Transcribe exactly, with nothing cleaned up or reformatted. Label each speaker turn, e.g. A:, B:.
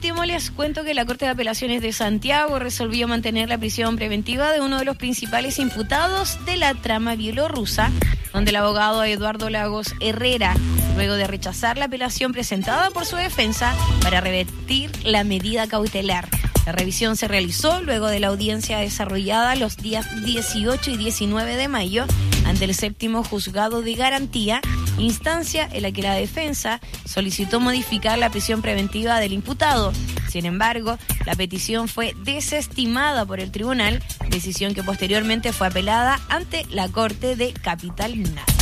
A: último, les cuento que la Corte de Apelaciones de Santiago resolvió mantener la prisión preventiva de uno de los principales imputados de la trama bielorrusa, donde el abogado Eduardo Lagos Herrera, luego de rechazar la apelación presentada por su defensa para revertir la medida cautelar. La revisión se realizó luego de la audiencia desarrollada los días dieciocho y diecinueve de mayo ante el séptimo juzgado de garantía, instancia en la que la defensa solicitó modificar la prisión preventiva del imputado. Sin embargo, la petición fue desestimada por el tribunal, decisión que posteriormente fue apelada ante la Corte de Capital.